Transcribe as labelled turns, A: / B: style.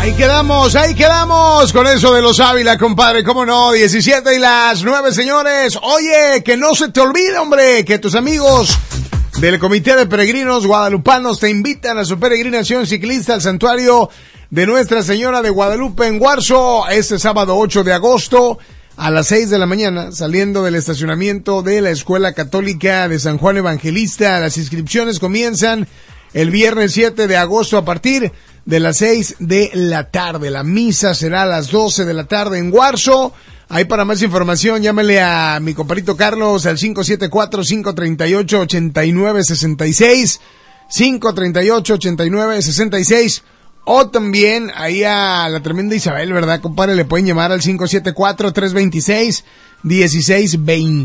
A: Ahí quedamos con eso de los Ávila, compadre, cómo no, 17:09, señores. Oye, que no se te olvide, hombre, que tus amigos del Comité de Peregrinos Guadalupanos te invitan a su peregrinación ciclista al santuario de Nuestra Señora de Guadalupe en Guarzo, este sábado 8 de agosto a las 6 de la mañana, saliendo del estacionamiento de la Escuela Católica de San Juan Evangelista. Las inscripciones comienzan el viernes 7 de agosto a partir de las 6 de la tarde. La misa será a las 12 de la tarde en Guarzo. Ahí para más información, llámale a mi compadrito Carlos al 574-538-8966, 538-8966, o también ahí a la tremenda Isabel, ¿verdad, compadre? Le pueden llamar al 574-326-1620.